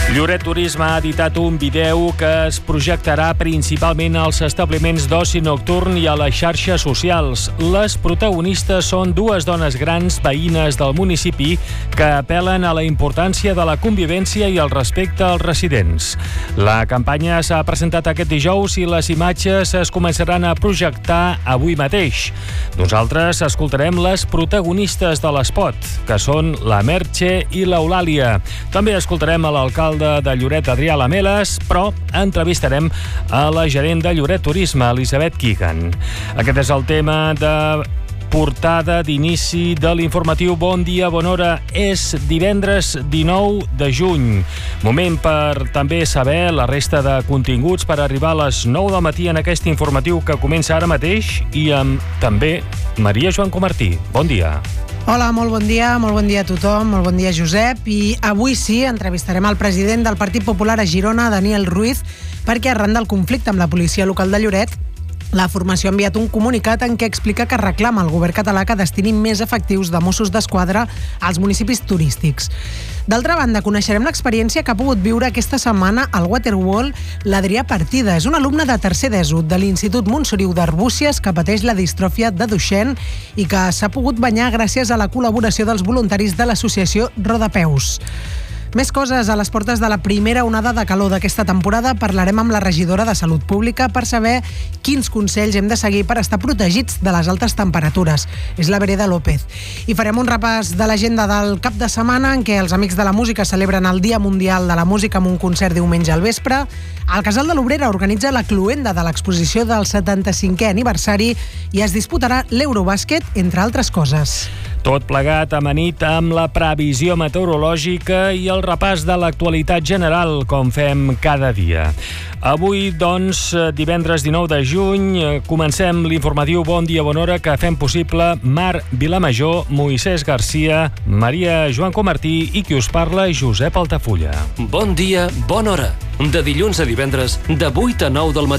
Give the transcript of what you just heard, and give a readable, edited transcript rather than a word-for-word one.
Lloret Turisme ha editat un vídeo que es projectarà principalment als establiments d'oci nocturn i a les xarxes socials. Les protagonistes són dues dones grans veïnes del municipi que apel·len a la importància de la convivència i el respecte als residents. La campanya s'ha presentat aquest dijous i les imatges es començaran a projectar avui mateix. Nosaltres escoltarem les protagonistes de l'espot, que són la Merche i l'Eulàlia. També escoltarem a l'alcalde de Lloret, Adrià Lameles, però entrevistarem a la gerent de Lloret Turisme, Elisabet Keegan. Aquest és el tema de portada d'inici de l'informatiu Bon dia, bona hora. És divendres 19 de juny. Moment per també saber la resta de continguts per arribar a les 9 del matí en aquest informatiu que comença ara mateix i amb també Maria Joan Comartí. Bon dia. Hola, molt bon dia a tothom, molt bon dia Josep, i avui sí entrevistarem el president del Partit Popular a Girona, Daniel Ruiz, perquè arran del conflicte amb la policia local de Lloret, la formació ha enviat un comunicat en què explica que reclama al govern català que destini més efectius de Mossos d'Esquadra als municipis turístics. D'altra banda, coneixerem l'experiència que ha pogut viure aquesta setmana al Waterwall l'Adrià Partida. És un alumne de tercer d'ESO de l'Institut Montsoriu d'Arbúcies que pateix la distròfia de Duchenne i que s'ha pogut banyar gràcies a la col·laboració dels voluntaris de l'associació Rodapeus. Més coses. A les portes de la primera onada de calor d'aquesta temporada parlarem amb la regidora de Salut Pública per saber quins consells hem de seguir per estar protegits de les altes temperatures. És la Vereda López. I farem un repàs de l'agenda del cap de setmana en què els Amics de la Música celebren el Dia Mundial de la Música amb un concert diumenge al vespre. El Casal de l'Obrera organitza la cloenda de l'exposició del 75è aniversari i es disputarà l'Eurobàsquet, entre altres coses. Tot plegat amanit amb la previsió meteorològica i el repàs de l'actualitat general, com fem cada dia. Avui, doncs, divendres 19 de juny, comencem l'informatiu Bon dia, bona hora, que fem possible Marc Vilamajor, Moisès Garcia, Maria Joan Comartí i qui us parla, Josep Altafulla. Bon dia, bona hora. De dilluns a divendres, de 8 a 9 del matí.